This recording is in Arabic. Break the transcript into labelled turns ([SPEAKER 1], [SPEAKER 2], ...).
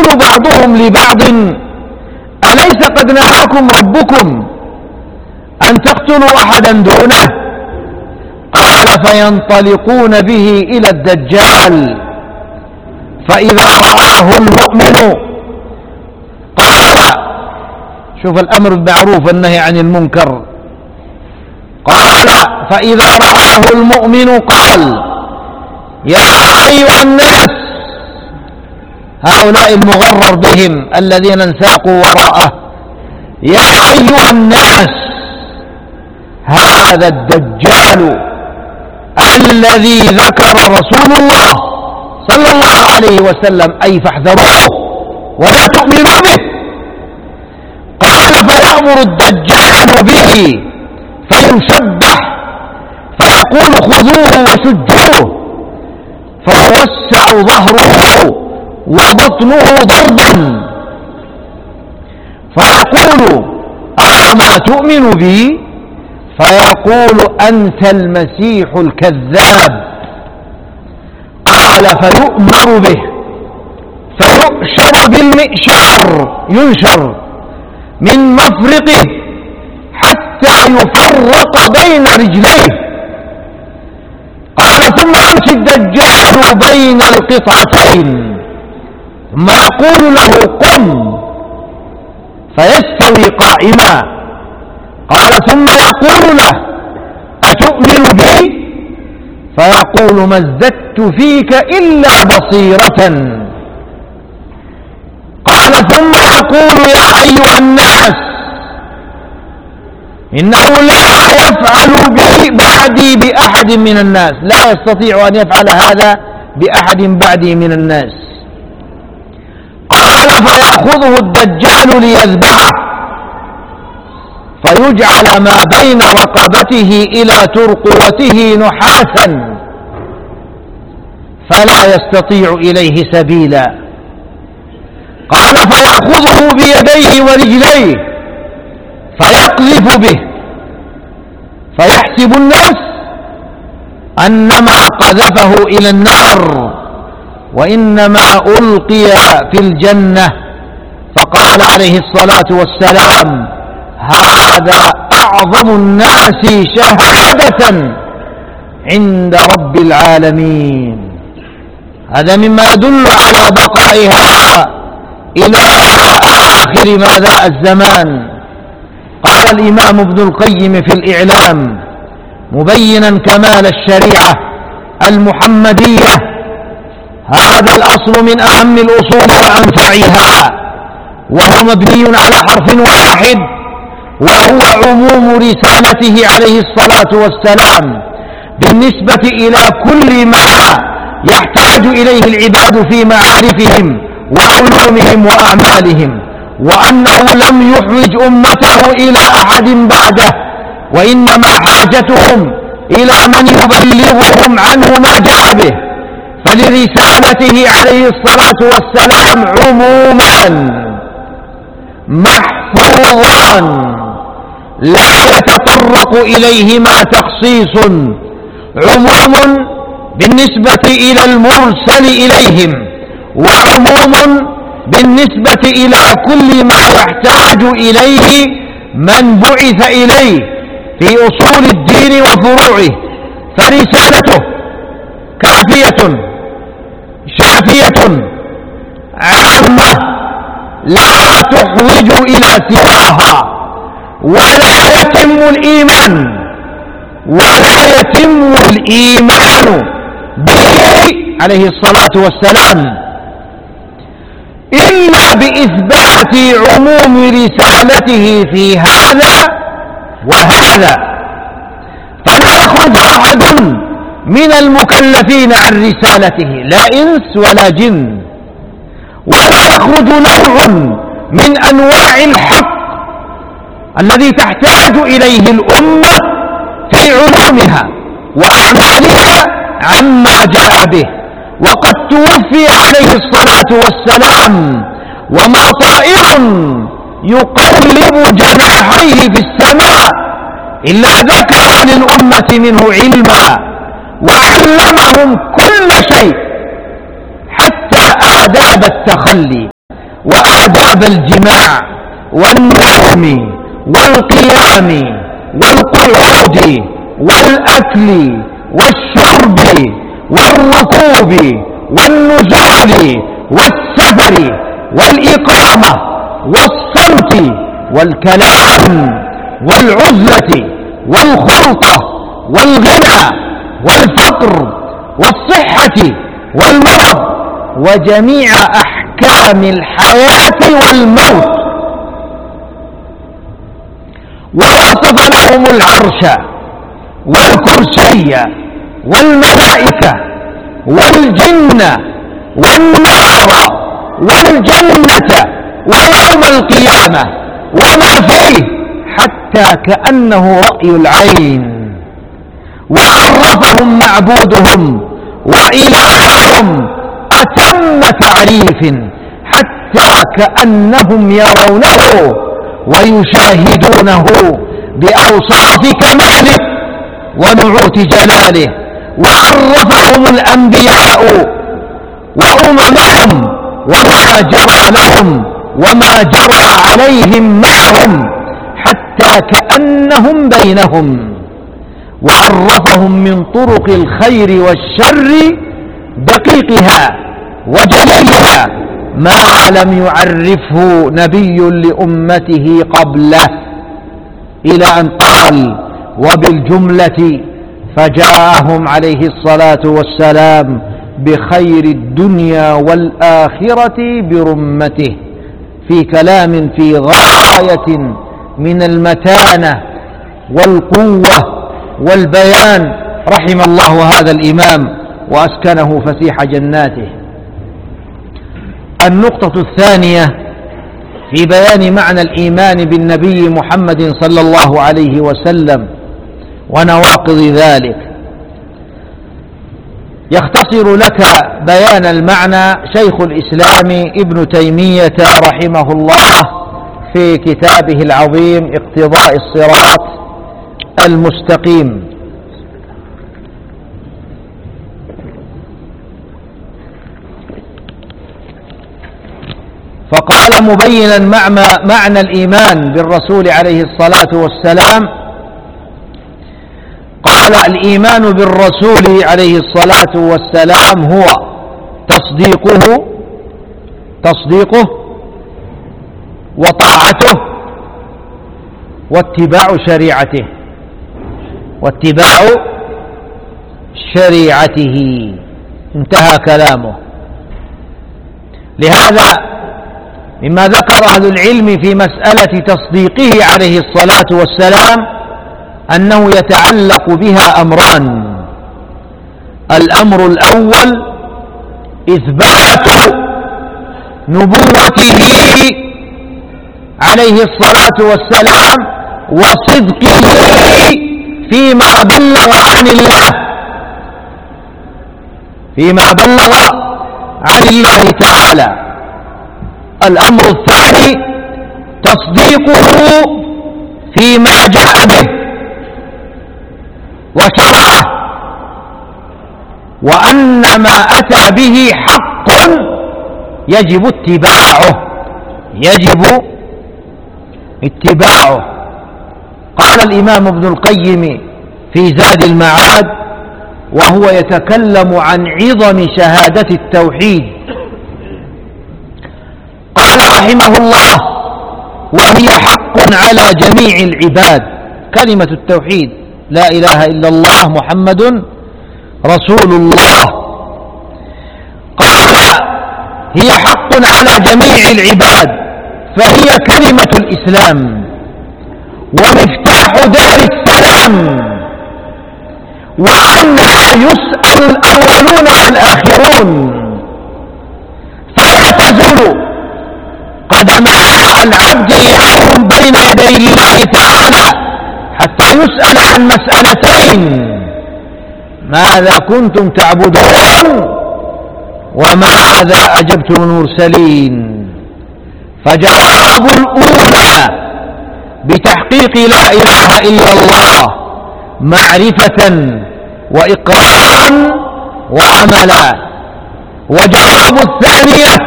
[SPEAKER 1] فيقول بعضهم لبعض أليس قد نهاكم ربكم أن تقتلوا أحدا دونه؟ قال فينطلقون به إلى الدجال، فإذا رآه المؤمن قال، شوف الأمر بالمعروف والنهي عن المنكر، قال فإذا رآه المؤمن قال يا أيها الناس، هؤلاء المغرر بهم الذين انساقوا وراءه، يا أيها الناس هذا الدجال الذي ذكر رسول الله صلى الله عليه وسلم، أي فاحذروه ولا تؤمنوا به. قال فيأمر الدجال به فيسبح فيقول خذوه وشجوه، فيوسع ظهره وبطنه ضربا، فيقول أما تؤمن بي؟ فيقول أنت المسيح الكذاب. قال فيؤمر به فيؤشر بالمئشار، ينشر من مفرقه حتى يفرق بين رجليه. قال ثم يمشي الدجال بين القطعتين ثم يقول له قم فيستوي قائما. قال ثم يقول له أتؤمن بي؟ فيقول ما ازددت فيك إلا بصيرة. قال ثم يقول يا أيها الناس إنه لا يفعل بعدي بأحد من الناس، لا يستطيع أن يفعل هذا بأحد بعدي من الناس. قال فيأخذه الدجال ليذبحه، فيجعل ما بين رقبته إلى ترقوته نحاسا فلا يستطيع إليه سبيلا. قال فيأخذه بيديه ورجليه فيقذف به، فيحسب الناس أنما قذفه إلى النار وإنما ألقي في الجنة. فقال عليه الصلاة والسلام هذا أعظم الناس شهادة عند رب العالمين. هذا مما يدل على بقائها إلى آخر ماذا الزمان. قال الإمام ابن القيم في الإعلام مبينا كمال الشريعة المحمدية هذا الأصل من أهم الأصول وأنفعها، وهو مبني على حرف واحد، وهو عموم رسالته عليه الصلاة والسلام بالنسبة إلى كل ما يحتاج إليه العباد في معارفهم وعلومهم وأعمالهم، وأنه لم يحوج أمته إلى أحد بعده، وإنما حاجتهم إلى من يبلغهم عنه ما جاء به. فلرسالته عليه الصلاة والسلام عمومان محفوظان لا يتطرق إليهما تخصيص، عموم بالنسبة إلى المرسل إليهم، وعموم بالنسبة إلى كل ما يحتاج إليه من بعث إليه في أصول الدين وفروعه. فرسالته كافية شافية عامة لا تحوج إلى سواها، ولا يتم الإيمان به عليه الصلاة والسلام إلا بإثبات عموم رسالته في هذا وهذا. فلا يخرج أحد من المكلفين عن رسالته، لا إنس ولا جن، ولا يخرج نوع من أنواع الحق الذي تحتاج إليه الأمة في علومها وأعمالها عما جاء به. وقد توفي عليه الصلاة والسلام وما طائر يقلب جناحيه في السماء إلا ذكر للأمة منه علما وعلمهم كل شيء حتى آداب التخلي. وآداب الجماع والنوم والقيام والقعود والأكل والشرب والركوب والنزول والسفر والإقامة والصمت والكلام والعزلة والخلطة والغنى والفقر والصحة والمرض وجميع أحكام الحياة والموت. ووصف لهم العرش والكرسي والملائكة والجن والنار والجنة ويوم القيامة وما فيه حتى كأنه رأي العين. وعرفهم معبودهم وإلههم أتم تعريف حتى كأنهم يرونه ويشاهدونه بأوصاف كماله ونعوت جلاله. وعرفهم الأنبياء وأممهم وما جرى لهم وما جرى عليهم معهم حتى كأنهم بينهم. وعرفهم من طرق الخير والشر دقيقها وجليلها ما لم يعرفه نبي لأمته قبله، إلى أن قال: وبالجملة فجاءهم عليه الصلاة والسلام بخير الدنيا والآخرة برمته، في كلام في غاية من المتانة والقوة والبيان. رحم الله هذا الإمام وأسكنه فسيح جناته. النقطة الثانية في بيان معنى الإيمان بالنبي محمد صلى الله عليه وسلم ونواقض ذلك، يختصر لك بيان المعنى شيخ الإسلام ابن تيمية رحمه الله في كتابه العظيم اقتضاء الصراط المستقيم. فقال مبينا معنى الإيمان بالرسول عليه الصلاة والسلام، قال: الإيمان بالرسول عليه الصلاة والسلام هو تصديقه وطاعته واتباع شريعته. انتهى كلامه. لهذا مما ذكر أهل العلم في مسألة تصديقه عليه الصلاة والسلام أنه يتعلق بها أمران: الأمر الأول إثبات نبوته عليه الصلاة والسلام وصدقه فيما بلغ عن الله تعالى. الأمر الثاني تصديقه فيما جاء به وشرعه، وأن ما أتى به حق يجب اتباعه. قال الإمام ابن القيم في زاد المعاد وهو يتكلم عن عظم شهادة التوحيد، قال رحمه الله: وهي حق على جميع العباد. كلمة التوحيد لا إله إلا الله محمد رسول الله. قال: هي حق على جميع العباد، فهي كلمة الإسلام ومفتاح دار السلام، وعنها يسأل الأولون والآخرون، فلا تزول قدم العبد يوم بين يدي الله تعالى حتى يسأل عن مسألتين: ماذا كنتم تعبدون وماذا أجبتم المرسلين؟ فجواب الأولى بتحقيق لا إله إلا الله معرفة وإقرارا وعملا، وجواب الثانية